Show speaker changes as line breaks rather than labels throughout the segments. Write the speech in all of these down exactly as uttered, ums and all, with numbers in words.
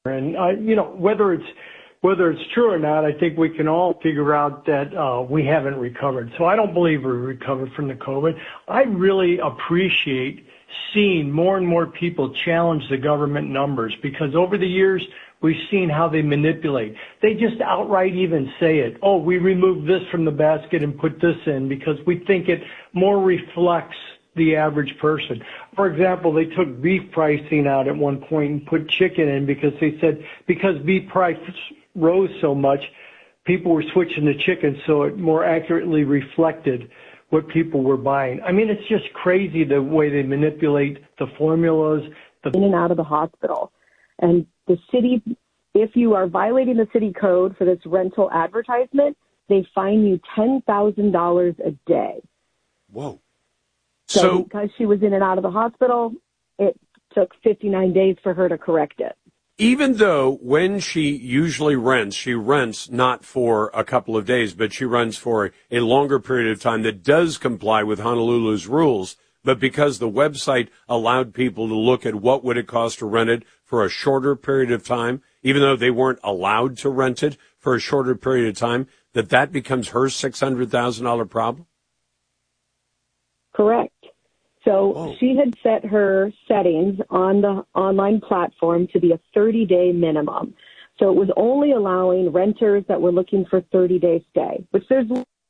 And, uh, you know, whether it's whether it's true or not, I think we can all figure out that uh, we haven't recovered. So I don't believe we recovered from the COVID. I really appreciate seeing more and more people challenge the government numbers, because over the years, we've seen how they manipulate. They just outright even say it. Oh, we removed this from the basket and put this in because we think it more reflects the average person. For example, they took beef pricing out at one point and put chicken in because they said because beef price rose so much, people were switching to chicken, so it more accurately reflected what people were buying. I mean, it's just crazy the way they manipulate the formulas. The
in and out of the hospital. And the city, if you are violating the city code for this rental advertisement, they fine you ten thousand dollars a day.
Whoa.
So,
so
because she was in and out of the hospital, it took fifty-nine days for her to correct it.
Even though when she usually rents, she rents not for a couple of days, but she rents for a longer period of time that does comply with Honolulu's rules, but because the website allowed people to look at what would it cost to rent it for a shorter period of time, even though they weren't allowed to rent it for a shorter period of time, that that becomes her six hundred thousand dollars problem?
Correct. So
oh.
she had set her settings on the online platform to be a thirty-day minimum. So it was only allowing renters that were looking for thirty-day stay, which there's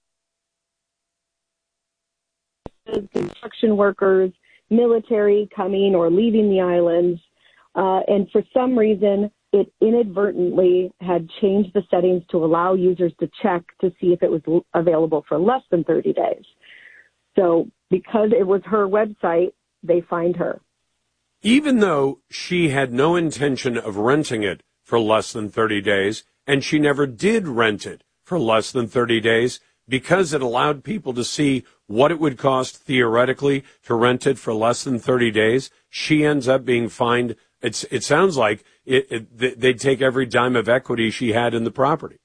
construction workers, military coming or leaving the islands. Uh, and for some reason, it inadvertently had changed the settings to allow users to check to see if it was l- available for less than thirty days. So because it was her website, they fined her.
Even though she had no intention of renting it for less than thirty days, and she never did rent it for less than thirty days, because it allowed people to see what it would cost theoretically to rent it for less than thirty days, she ends up being fined. It's, it sounds like it, it, they'd take every dime of equity she had in the property.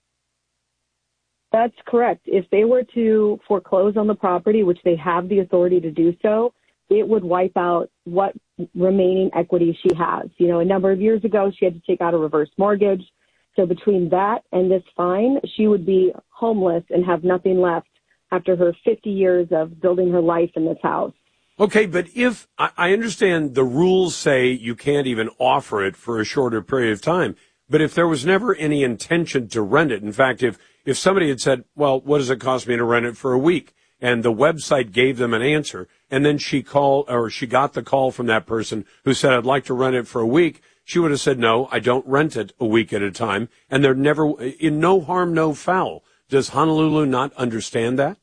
That's correct. If they were to foreclose on the property, which they have the authority to do so, it would wipe out what remaining equity she has. You know, a number of years ago, she had to take out a reverse mortgage. So between that and this fine, she would be homeless and have nothing left after her fifty years of building her life in this house.
Okay, but if I understand the rules say you can't even offer it for a shorter period of time, but if there was never any intention to rent it, in fact, if, if somebody had said, well, what does it cost me to rent it for a week? And the website gave them an answer, and then she called, or she got the call from that person who said, I'd like to rent it for a week, she would have said, no, I don't rent it a week at a time, and they're never, in no harm, no foul. Does Honolulu not understand that?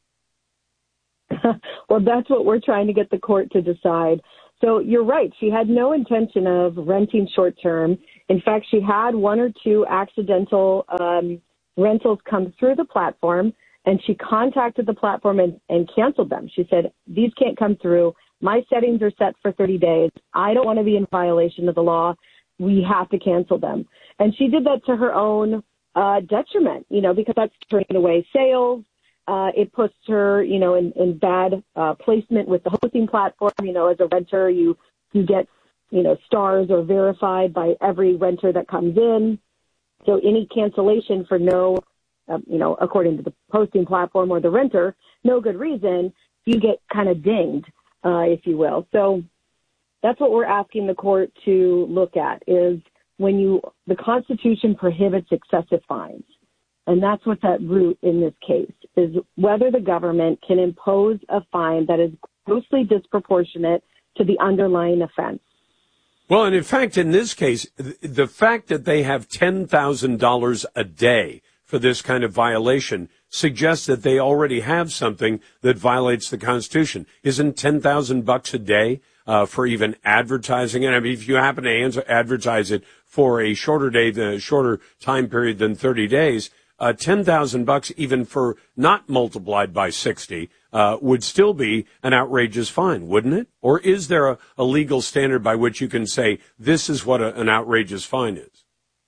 Well, that's what we're trying to get the court to decide. So you're right. She had no intention of renting short term. In fact, she had one or two accidental um, rentals come through the platform, and she contacted the platform and, and canceled them. She said, these can't come through. My settings are set for thirty days. I don't want to be in violation of the law. We have to cancel them. And she did that to her own uh, detriment, you know, because that's turning away sales. Uh, it puts her, you know, in, in bad uh, placement with the hosting platform. You know, as a renter, you, you get, you know, stars or verified by every renter that comes in. So any cancellation for no, uh, you know, according to the hosting platform or the renter, no good reason, you get kind of dinged, uh, if you will. So that's what we're asking the court to look at is when you, the Constitution prohibits excessive fines. And that's what's at root in this case, is whether the government can impose a fine that is grossly disproportionate to the underlying offense.
Well, and in fact, in this case, the fact that they have ten thousand dollars a day for this kind of violation suggests that they already have something that violates the Constitution. Isn't ten thousand bucks a day uh, for even advertising it? I mean, if you happen to answer, advertise it for a shorter day, the shorter time period than thirty days, Uh, ten thousand bucks, even for not multiplied by sixty, uh, would still be an outrageous fine, wouldn't it? Or is there a, a legal standard by which you can say this is what a, an outrageous fine is?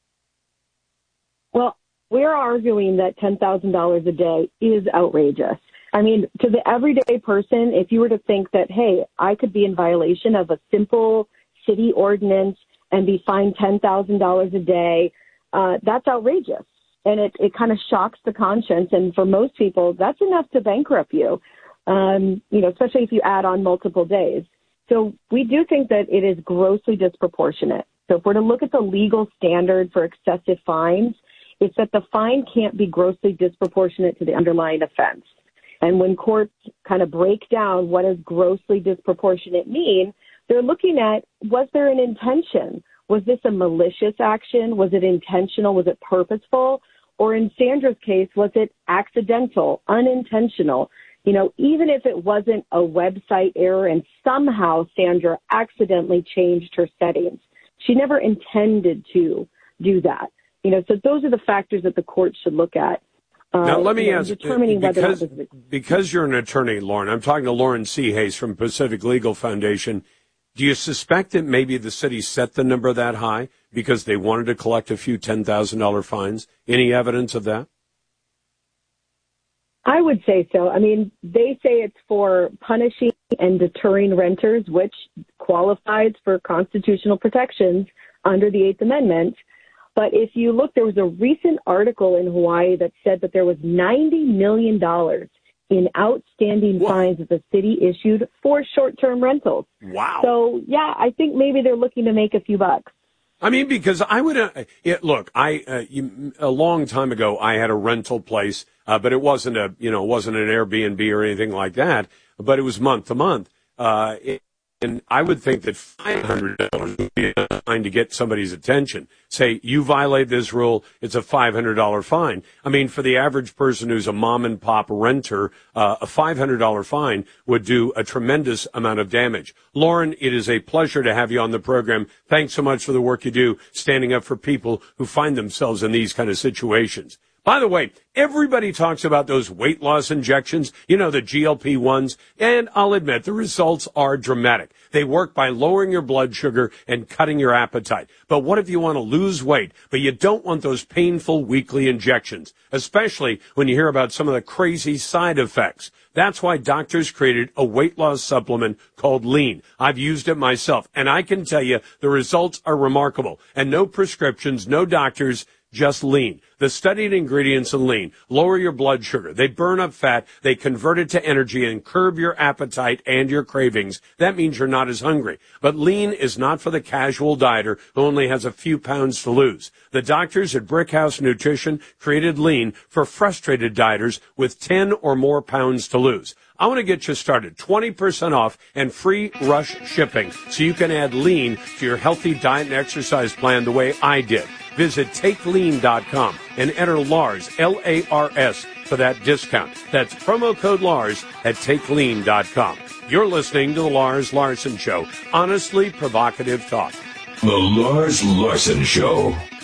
Well, we're arguing that ten thousand dollars a day is outrageous. I mean, to the everyday person, if you were to think that, hey, I could be in violation of a simple city ordinance and be fined ten thousand dollars a day, uh, that's outrageous. And it, it kind of shocks the conscience. And for most people, that's enough to bankrupt you, um, you know, especially if you add on multiple days. So we do think that it is grossly disproportionate. So if we're to look at the legal standard for excessive fines, it's that the fine can't be grossly disproportionate to the underlying offense. And when courts kind of break down what does grossly disproportionate mean, they're looking at, was there an intention? Was this a malicious action? Was it intentional? Was it purposeful? Or in Sandra's case, was it accidental, unintentional? You know, even if it wasn't a website error and somehow Sandra accidentally changed her settings, she never intended to do that. You know, so those are the factors that the court should look at. Uh,
now, let me
you know,
ask,
determining
because,
whether was...
because you're an attorney, Lauren, I'm talking to Lauren Seahays from Pacific Legal Foundation. Do you suspect that maybe the city set the number that high because they wanted to collect a few ten thousand dollars fines? Any evidence of that?
I would say so. I mean, they say it's for punishing and deterring renters, which qualifies for constitutional protections under the Eighth Amendment. But if you look, there was a recent article in Hawaii that said that there was ninety million dollars in outstanding Whoa. fines that the city issued for short-term rentals.
Wow.
So, yeah, I think maybe they're looking to make a few bucks.
I mean, because I would, uh, it, look, I, uh, you, a long time ago, I had a rental place, uh, but it wasn't a, you know, it wasn't an Airbnb or anything like that, but it was month to month. Uh, it, and I would think that five hundred dollars would be a fine to get somebody's attention. Say, you violate this rule, it's a five hundred dollars fine. I mean, for the average person who's a mom and pop renter, uh, a five hundred dollars fine would do a tremendous amount of damage. Lauren, it is a pleasure to have you on the program. Thanks so much for the work you do standing up for people who find themselves in these kind of situations. By the way, everybody talks about those weight loss injections, you know, the G L P ones, and I'll admit the results are dramatic. They work by lowering your blood sugar and cutting your appetite. But what if you want to lose weight, but you don't want those painful weekly injections, especially when you hear about some of the crazy side effects? That's why doctors created a weight loss supplement called Lean. I've used it myself, and I can tell you the results are remarkable. And no prescriptions, no doctors, just Lean. The studied ingredients in Lean lower your blood sugar. They burn up fat. They convert it to energy and curb your appetite and your cravings. That means you're not as hungry. But Lean is not for the casual dieter who only has a few pounds to lose. The doctors at Brickhouse Nutrition created Lean for frustrated dieters with ten or more pounds to lose. I want to get you started. twenty percent off and free rush shipping so you can add Lean to your healthy diet and exercise plan the way I did. Visit take lean dot com and enter Lars, L A R S, for that discount. That's promo code Lars at take lean dot com. You're listening to The Lars Larson Show. Honestly provocative talk.
The Lars Larson Show.